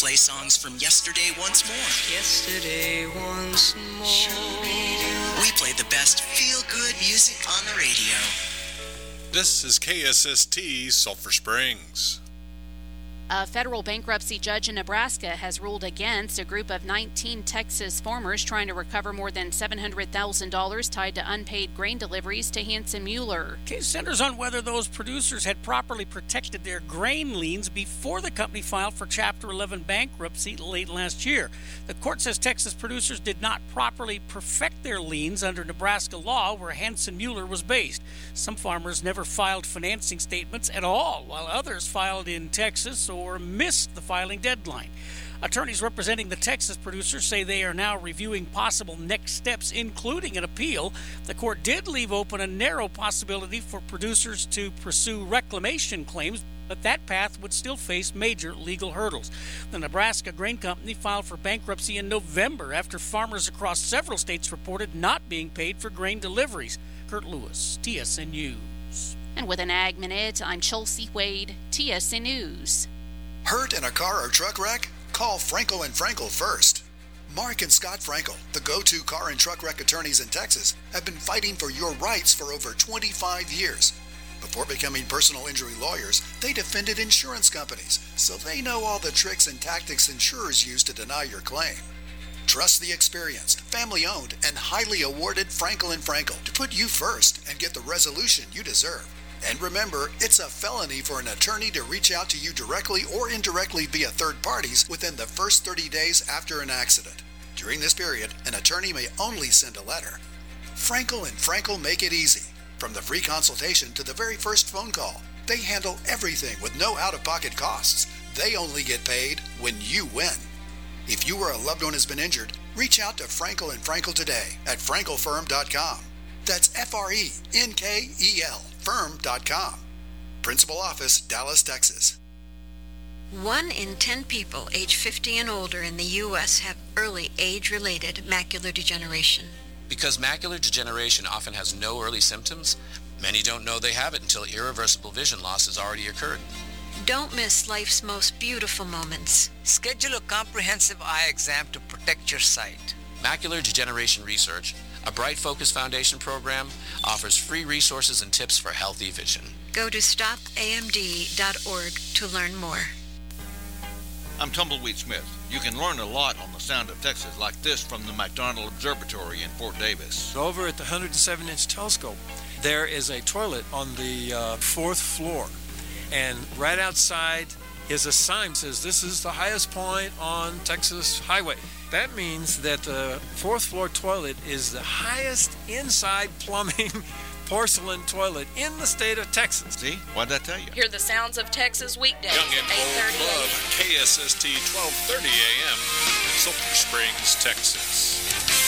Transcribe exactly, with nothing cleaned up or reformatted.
play songs from yesterday once more. Yesterday once more. We play the best feel-good music on the radio. This is K S S T Sulphur Springs. A federal bankruptcy judge in Nebraska has ruled against a group of nineteen Texas farmers trying to recover more than seven hundred thousand dollars tied to unpaid grain deliveries to Hanson Mueller. Case centers on whether those producers had properly protected their grain liens before the company filed for Chapter eleven bankruptcy late last year. The court says Texas producers did not properly perfect their liens under Nebraska law where Hanson Mueller was based. Some farmers never filed financing statements at all, while others filed in Texas or or missed the filing deadline. Attorneys representing the Texas producers say they are now reviewing possible next steps, including an appeal. The court did leave open a narrow possibility for producers to pursue reclamation claims, but that path would still face major legal hurdles. The Nebraska Grain Company filed for bankruptcy in November after farmers across several states reported not being paid for grain deliveries. Kurt Lewis, T S N News. And with an Ag Minute, I'm Chelsea Wade, T S N News. Hurt in a car or truck wreck? Call Frankel and Frankel first. Mark and Scott Frankel, the go-to car and truck wreck attorneys in Texas, have been fighting for your rights for over twenty-five years. Before becoming personal injury lawyers, they defended insurance companies, so they know all the tricks and tactics insurers use to deny your claim. Trust the experienced, family-owned, and highly awarded Frankel and Frankel to put you first and get the resolution you deserve. And remember, it's a felony for an attorney to reach out to you directly or indirectly via third parties within the first thirty days after an accident. During this period, an attorney may only send a letter. Frankel and Frankel make it easy. From the free consultation to the very first phone call, they handle everything with no out-of-pocket costs. They only get paid when you win. If you or a loved one has been injured, reach out to Frankel and Frankel today at frankel firm dot com. That's F R E N K E L firm dot com. Principal Office, Dallas, Texas. One in ten people age fifty and older in the U S have early age-related macular degeneration. Because macular degeneration often has no early symptoms, many don't know they have it until irreversible vision loss has already occurred. Don't miss life's most beautiful moments. Schedule a comprehensive eye exam to protect your sight. Macular Degeneration Research, a Bright Focus Foundation program, offers free resources and tips for healthy vision. Go to stop A M D dot org to learn more. I'm Tumbleweed Smith. You can learn a lot on the sound of Texas like this from the McDonald Observatory in Fort Davis. Over at the one hundred seven inch telescope, there is a toilet on the uh, fourth floor. And right outside is a sign that says this is the highest point on Texas Highway. That means that the fourth floor toilet is the highest inside plumbing porcelain toilet in the state of Texas. See? What'd I tell you? Hear the sounds of Texas weekdays. Young and Old Love, K S S T twelve thirty A M, Sulphur Springs, Texas.